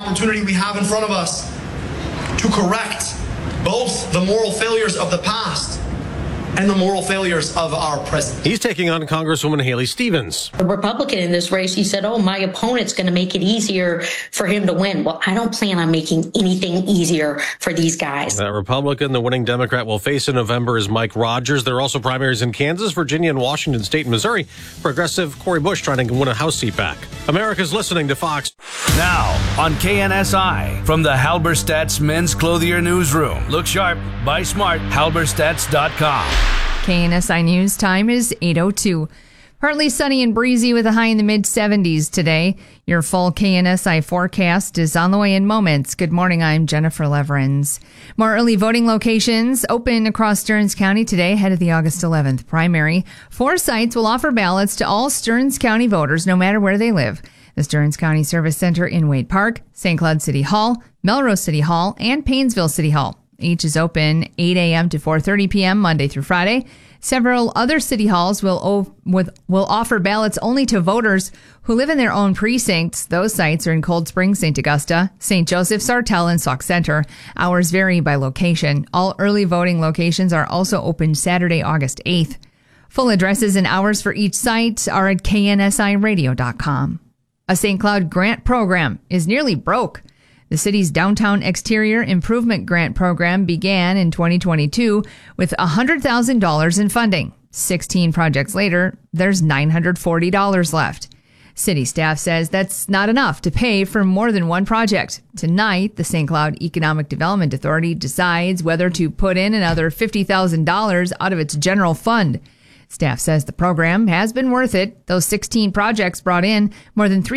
opportunity we have in front of us to correct both the moral failures of the past and the moral failures of our present. He's taking on Congresswoman Haley Stevens. The Republican in this race, he said, my opponent's going to make it easier for him to win. Well, I don't plan on making anything easier for these guys. That Republican, the winning Democrat, will face in November is Mike Rogers. There are also primaries in Kansas, Virginia, and Washington State and Missouri. Progressive Cori Bush trying to win a House seat back. America's listening to Fox. Now on KNSI, from the Halberstadt's Men's Clothier Newsroom. Look sharp, buy smart, halberstadts.com. KNSI News time is 8:02. Partly sunny and breezy with a high in the mid-70s today. Your full KNSI forecast is on the way in moments. Good morning, I'm Jennifer Leverins. More early voting locations open across Stearns County today ahead of the August 11th primary. 4 sites will offer ballots to all Stearns County voters, no matter where they live. The Stearns County Service Center in Wade Park, St. Cloud City Hall, Melrose City Hall, and Paynesville City Hall. Each is open 8 a.m. to 4:30 p.m. Monday through Friday. Several other city halls will offer ballots only to voters who live in their own precincts. Those sites are in Cold Spring, St. Augusta, St. Joseph, Sartell, and Sauk Center. Hours vary by location. All early voting locations are also open Saturday, August 8th. Full addresses and hours for each site are at knsiradio.com. A St. Cloud grant program is nearly broke. The city's Downtown Exterior Improvement Grant Program began in 2022 with $100,000 in funding. 16 projects later, there's $940 left. City staff says that's not enough to pay for more than one project. Tonight, the St. Cloud Economic Development Authority decides whether to put in another $50,000 out of its general fund. Staff says the program has been worth it. Those 16 projects brought in more than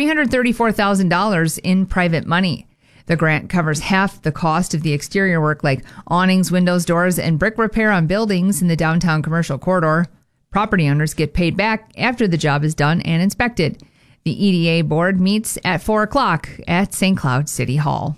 $334,000 in private money. The grant covers half the cost of the exterior work like awnings, windows, doors, and brick repair on buildings in the downtown commercial corridor. Property owners get paid back after the job is done and inspected. The EDA board meets at 4 o'clock at St. Cloud City Hall.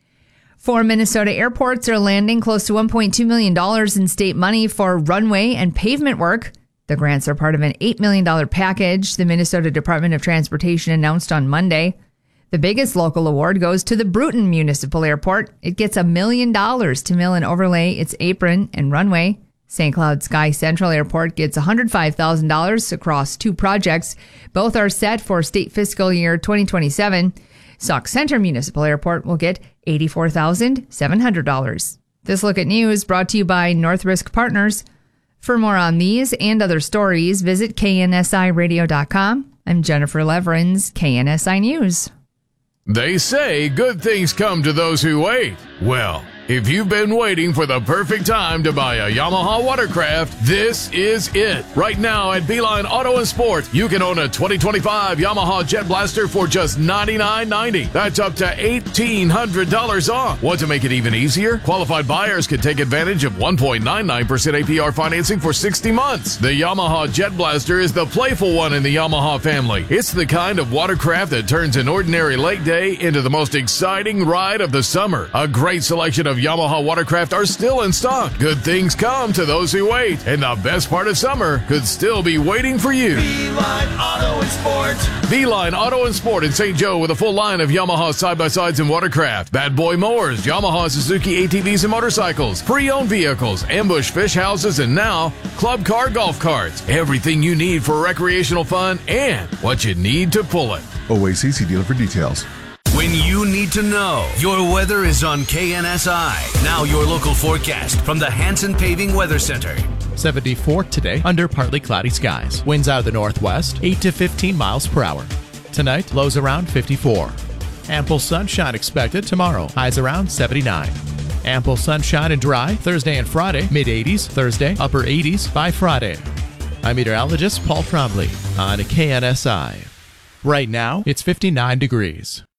4 Minnesota airports are landing close to $1.2 million in state money for runway and pavement work. The grants are part of an $8 million package the Minnesota Department of Transportation announced on Monday. The biggest local award goes to the Bruton Municipal Airport. It gets $1 million to mill and overlay its apron and runway. St. Cloud Sky Central Airport gets $105,000 across 2 projects. Both are set for state fiscal year 2027. Sauk Center Municipal Airport will get $84,700. This Look at News brought to you by North Risk Partners. For more on these and other stories, visit KNSIRadio.com. I'm Jennifer Leverins, KNSI News. They say good things come to those who wait. Well, if you've been waiting for the perfect time to buy a Yamaha watercraft, this is it. Right now at Beeline Auto and Sport, you can own a 2025 Yamaha Jet Blaster for just $99.90. That's up to $1,800 off. Want to make it even easier? Qualified buyers can take advantage of 1.99% APR financing for 60 months. The Yamaha Jet Blaster is the playful one in the Yamaha family. It's the kind of watercraft that turns an ordinary lake day into the most exciting ride of the summer. A great selection of Yamaha watercraft are still in stock. Good things come to those who wait, and the best part of summer could still be waiting for you. Beeline Auto and Sport. Beeline Auto and Sport in St. Joe with a full line of Yamaha side-by-sides and watercraft, Bad Boy mowers, Yamaha Suzuki ATVs and motorcycles, pre-owned vehicles, ambush fish houses, and now club car golf carts. Everything you need for recreational fun and what you need to pull it. OACC dealer for details. When you need to know, your weather is on KNSI. Now your local forecast from the Hanson Paving Weather Center. 74 today under partly cloudy skies. Winds out of the northwest, 8 to 15 miles per hour. Tonight, lows around 54. Ample sunshine expected tomorrow. Highs around 79. Ample sunshine and dry Thursday and Friday. Mid-80s Thursday, upper 80s by Friday. I'm meteorologist Paul Trombley on KNSI. Right now, it's 59 degrees.